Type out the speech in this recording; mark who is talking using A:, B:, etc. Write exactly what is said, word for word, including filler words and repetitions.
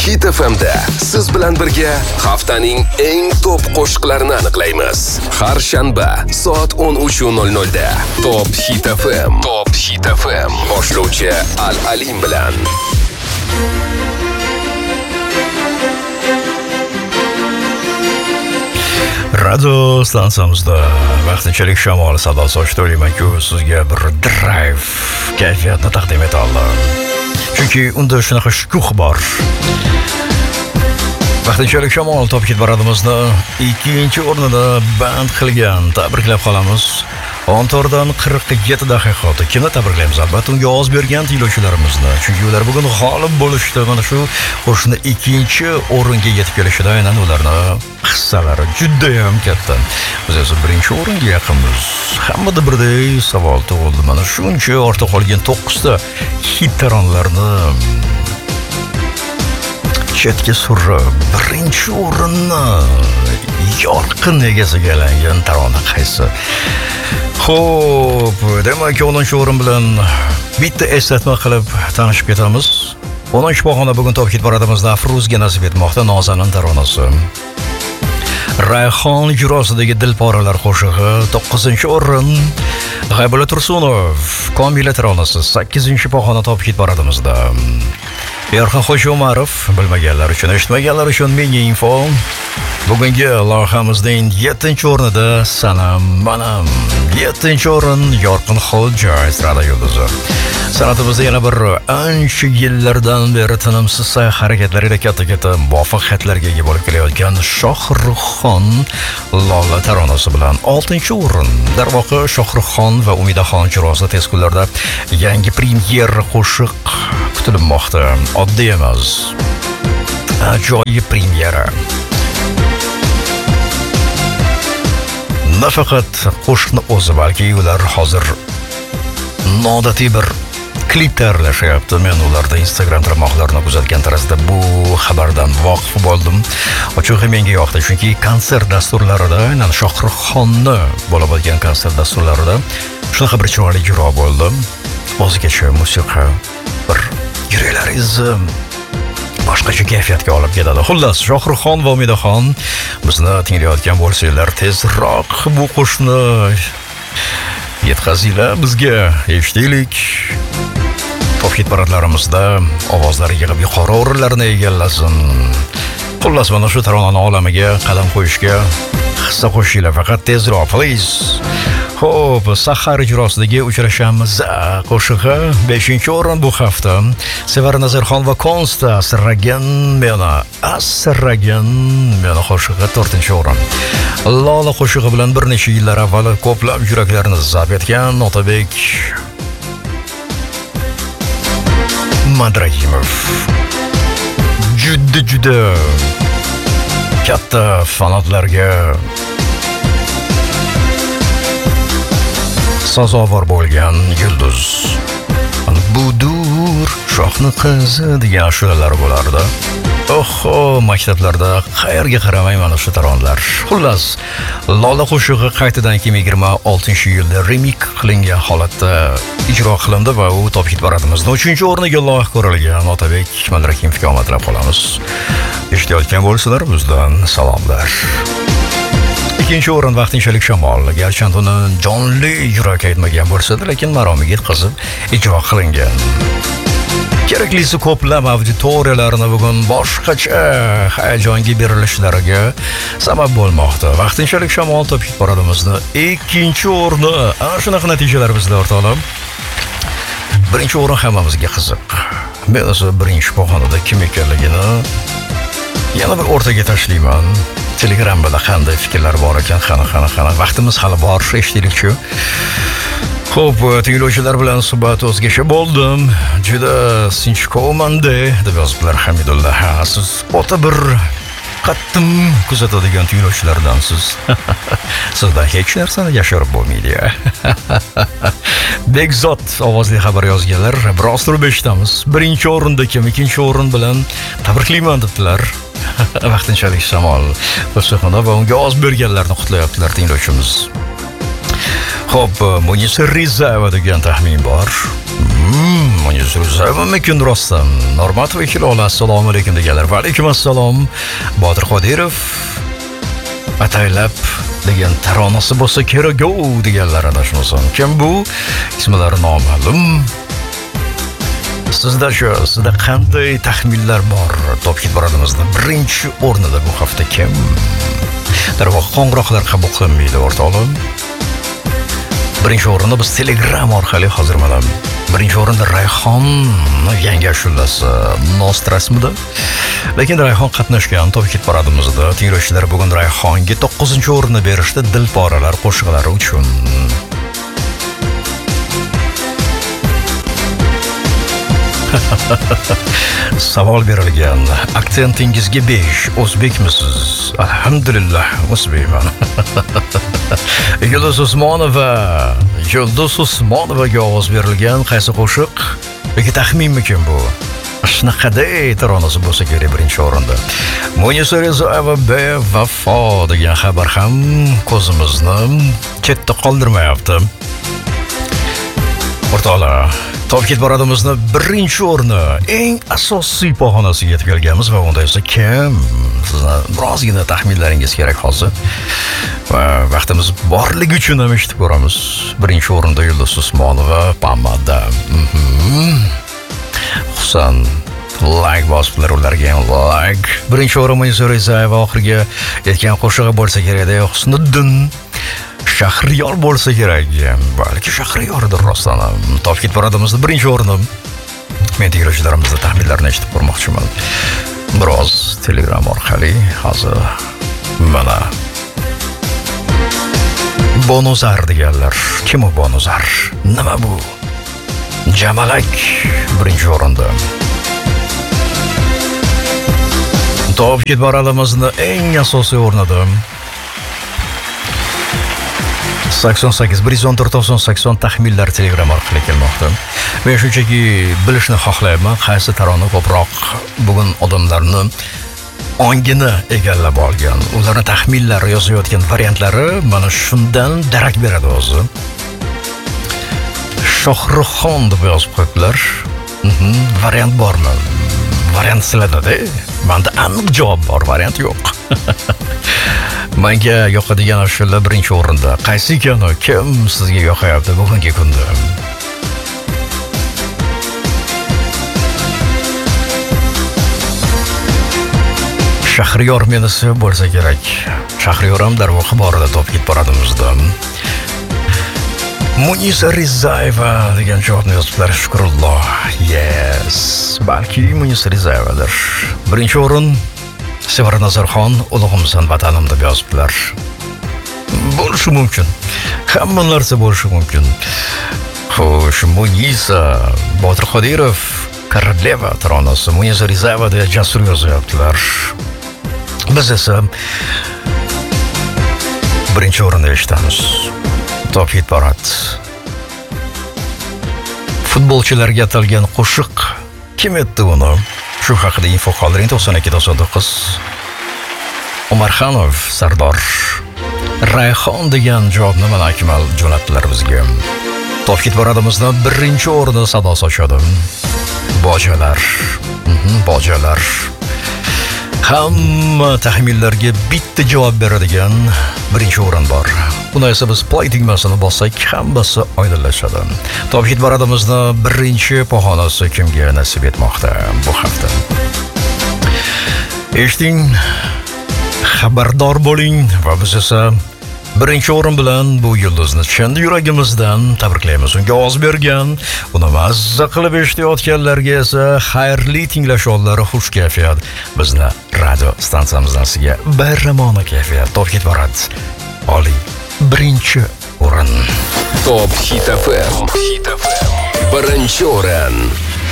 A: Hit F M'da siz bilan birga haftaning eng top qo'shiqlarini aniqlaymiz. Har shanba soat o'n uch nol nol da Top Hit F M. Top Hit F M boshlovchi Al Alim bilan.
B: Radio stansiyamizda vaqtinchalik shamol sadosi ochdi o'ylaymanki, sizga bir drive kayfiyatni taqdim eta oldim. Chunki unda shunaqa shukuh bor. Vaqtinchalik shamol Top Hit paradimizni ikkinchi o'rnida band qilgan. Tabriklab qolamiz. o'n to'rtdan qirq yetti daqiqada kimni tabriklaymiz? Albatta unga ovoz bergan tinglovchilarimizni. Chunki ular bugun g'olib bo'lishdi. Mana shu qo'shiqni ikkinchi o'ringa yetib kelishida aynan ularni hissalari juda ham katta. Biz esa birinchi o'ringa yaqinmiz. Hammada birday savol tug'ildi. Mana shuncha ortda qolgan to'qqizta hit taronlarni chetga surib, birinchi o'rinni yorqin egasiga aylangan tarona qaysi? Xo'p, demak, o'ninchi o'rin bilan bitta eslatma qilib tanishib ketamiz. o'ninchi pog'ona bugun Top Hit paradimizda Afruzga nasib etmoqda Nozanin taronasi. Rayhon ijrosidagi Dilporalar qo'shig'i to'qqizinchi o'rin. G'aybulla Tursunov Komila taronasi sakkizinchi pog'ona Top Hit paradimizda. Erxon Xo'jumarov bilmaganlar uchun, eshitmaganlar uchun mini info. Bugungi loyihamizning yettinchi o'rnida Sanam Manam. yettinchi o'rin Yorqin Xo'ja estrada yulduzi. Sanatimizda yana bir ancha yillardan beri tinimsiz harakatlarida katta-katta muvaffaqiyatlarga ega bo'lib kelayotgan Shohruxxon Lola taronasi bilan oltinchi o'rin. Darvoqe Shohruxxon va Umidaxon ijrosida tez kunlarda yangi premyer qo'shiq kutilmoqda. Oddiy emas. Ajoyib premyera. Nafaqat qo'shiqni o'zi, balki ular hozir noodatiy bir klip tayyorlashyapti. Men ularda Instagram tarmoqlarini kuzatgan tarzda bu xabardan voqif bo'ldim. Ochig'i menga yoqdi, chunki konsert dasturlarida, aynan Shohruxxonni bo'lib o'tgan konsert dasturlarida shunaqa bir chiroyli ijro bo'ldi. O'zgacha musiqa bir yuraklaringizni boshqacha kayfiyatga olib ketadi. Xullas, Shohruxxon va Umidaxon bizni tinglayotgan bo'lsanglar, tezroq bu qo'shni yetkazinglar bizga, eshitaylik. Top Hit paradlarimizda ovozlari yig'ib yuqori o'rinlarni egallasin. Xullas, mana shu taronani olamiga qadam qo'yishga hissa qo'shinglar, faqat tezroq, please. Xo'p, Sahar ijrosidagi Uchrashamiz qo'shig'i beshinchi o'rin bu hafta. Sevara Nazarxon va Konsta Asragan meni, Asragan meni qo'shig'i to'rtinchi o'rin. Lola qo'shig'i bilan bir necha yillar avval ko'plab yuraklarni zabt etgan Otabek Madrahimov juda juda katta fanatlarga sazovor bo'lgan yulduz. Budur shohni qizi degan ashulalar bo'lardi. Oho, maktablarda qayerga qaramay mana shu taronlar. Xullas, Lola qo'shig'i qaytadan ikki ming yigirma oltinchi yilda remix qilingan holatda ijro qilindi va u Top Hit paradimizda uchinchi o'rniga loyiq ko'rilgan. Otabek Madrahimovga omadlab qolamiz. Eshitayotgan bo'lsalar, bizdan salomlar. Ikkinchi o'rin vaqtinchalik shamol. Garchi uni jonli ijro aytmagan bo'lsa-da, lekin maromiga yetkazib ijro qilingan. Keraklisi ko'plab auditoriyalarni bugun boshqacha hayajonga berilishlariga sabab bo'lmoqda. Vaqtinchalik shamol Top Hit paradimizda ikkinchi o'rni. Ana shunaqa natijalar bizda o'rtoqlar. Birinchi o'rin hammamizga qiziq. Men esa birinchi pog'onada kim ekanligini yana bir o'rtaga tashlayman. Telegramda qanday fikrlar bor ekan, qani qani qani. Vaqtimiz hali bor, eshitaylik-ku. Xo'p, tinglovchilar bilan suhbat o'zgacha bo'ldim. Juda sinchkovmanda deb yozibdilar Hamidulla. Ha, siz o'ta bir qattiq kuzatadigan tinglovchilardansiz. Sizdan hech narsani yashirib bo'lmaydi. Bekzod ovozli xabar yozganlar. Biroz turib eshitamiz. Birinchi o'rinda kim, ikkinchi o'rin bilan tabriklayman debdilar. Vaqtinchalik shamol qo'shig'ini va unga ovoz berganlarni qutlayaptilar tinglovchimiz. Xo'p, Munisa Rizayeva degan taxmin bor. Mhm, Mumkin rostdan. Normatov ikkilola assalomu alaykum deganlar. Va alaykum assalom. Botir Qodirov ataylab degan taronasi bo'lsa kerak-ku deganlar ana shunisi. Kim bu? Ismlari noma'lum. Sizda shu, sizda qanday taxminlar bor? Topkid boradimizda birinchi o'rnida bu hafta kim? Darvoqe qo'ng'iroqlar qabul qilinmaydi o'rtoqlar. Birinchi o'rinda biz Telegram orqali hozir mana birinchi o'rinda Rayhon yangi ashulasi Nost rasmida. Lekin Rayhon qatnashgan Topkid paradimizda tinglovchilar bugun Rayhonga to'qqizinchi o'rinni berishdi Dilporalar qo'shiqlari uchun. Savol berilgan. Aksentingizga besh. O'zbekmisiz? Alhamdulillah, o'zbekman. Yulduz Usmonova, Yulduz Usmonovaga ovoz berilgan qaysi qo'shiq? Yoki taxminmikin bu? Shunaqaday taronasi bo'lsa kerak birinchi o'rinda. Munisa Rizayeva bevafo degan xabar ham ko'zimizni chetda qoldirmayapti. O'rtoqlar, Topkid boradimizni birinchi o'rni eng asosiy pog'onasiga yetib kelganmiz va unda esa kim? Sizni birozgina taxminlaringiz kerak hozir. Va vaqtimiz borligi uchun ham eshitib ko'ramiz. Birinchi o'rinda Yulduz Usmonova, Pamada. Husan like bosiblar ularga ham like. Birinchi o'rin Munisa Rizayeva oxirgi aytgan qo'shig'i bo'lsa kerak-da, Husniddin Shahriyor bo'lsa kerak. Balki Shahriyordir rostdan. Topkid paradimizda birinchi o'rinim. Men tinglovchilarimizning taxminlarini eshitib ko'rmoqchiman. Biroz Telegram orqali hozir mana Bonuzar deganlar. Kim u Bonuzar? Nima bu? Jamalak birinchi o'rinda. Topkid paradimizning eng asosiy o'rnida sakson sakkiz bir yuz o'n to'rt to'qson sakson taxminlar Telegram orqali kelmoqda. Men shunchaki bilishni xohlayman, qaysi tarona ko'proq bugun odamlarni ongini egallab olgan. Ularning taxminlari yozayotgan variantlari mana shundan darak beradi o'zi. Shohruxxon deb yozib qo'yibdilar. Variant bormi? Variant sizlarda-da. Menda aniq javob bor, variant yo'q. Menga yoqadigan ashula birinchi o'rinda. Qaysi ekan u? Kim sizga yoqayapti bugungi kunda? Shahriyor menisi bo'lsa kerak. Shahriyor ham darvoqe borida Topkid paradimizda. Munisa Rizayeva degan javobni yoziblar. Shukrulloh. Yes. Balki Munisa Rizayevadir. Birinchi o'rin Sevara Nazarxon, ulug'imsan vatanim deb yozibdilar. Bo'lishi mumkin. Hamma narsa bo'lishi mumkin. Xo'sh, Munisa, Botir Qodirov, Koroleva taronasi, Munisa Rizayeva deya jasur yozyaptilar. Biz esa birinchi o'rinda eshitamiz. Topkid parad. Futbolchilarga atalgan qo'shiq kim aytdi buni? Shu haqida info qoldiring. to'qson ikki to'qson to'qqiz. Umarxonov Sardor Rayhon degan javobni mana Akmal jo'natdilar bizga. Topkid paradimizda birinchi o'rinda sado sochadi. Bojalar. Bojalar. Hamma taxminlarga bitta javob beradigan birinchi o'rin bor. Buni esa biz play tugmasini bossak, hammasi oydinlashadi. Topkid paradimizda birinchi pog'onasi kimga nasib etmoqda bu hafta? Eshiting, xabardor bo'ling va biz esa birinchi o'rin bilan bu yulduzni chin yuragimizdan tabriklaymiz. Unga ovoz bergan, uni mazza qilib eshitayotganlarga esa xayrli tinglashovlar, xush kayfiyat. Bizni radio stansiyamizdan sizga bayramona kayfiyat. Topkid parad. Oliy birinchi o'rin.
A: Top Hit F M. Birinchi o'rin.